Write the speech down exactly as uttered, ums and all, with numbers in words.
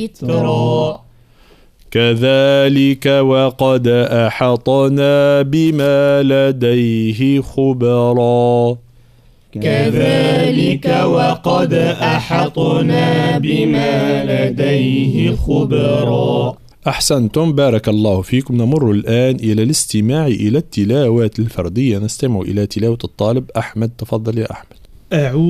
ترى. كذلك وقد أحطنا بما لديه خبرا. كذلك وقد أحطنا بما لديه خبرا. أحسنتم، بارك الله فيكم. نمر الآن إلى الاستماع إلى التلاوات الفردية. نستمع إلى تلاوة الطالب أحمد. تفضل يا أحمد. أعوذ